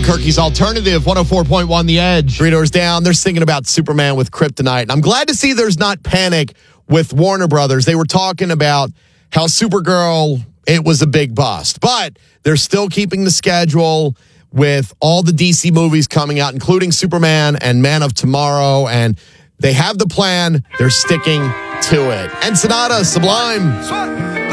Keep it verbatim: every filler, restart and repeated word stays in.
Albuquerque's Alternative, one oh four point one The Edge. Three Doors Down, they're singing about Superman with Kryptonite. And I'm glad to see there's not panic with Warner Brothers. They were talking about how Supergirl, it was a big bust. But they're still keeping the schedule with all the D C movies coming out, including Superman and Man of Tomorrow. And they have the plan. They're sticking to it. Ensenada, Sublime.